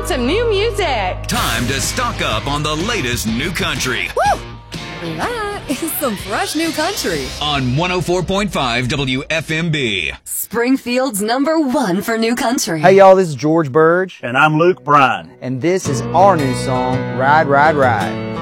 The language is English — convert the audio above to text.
want some new music. Time to stock up on the latest new country. Woo! That is some fresh new country. On 104.5 WFMB. Springfield's #1 for new country. Hey y'all, this is George Burge. And I'm Luke Bryan. And this is our new song, Ride, Ride, Ride.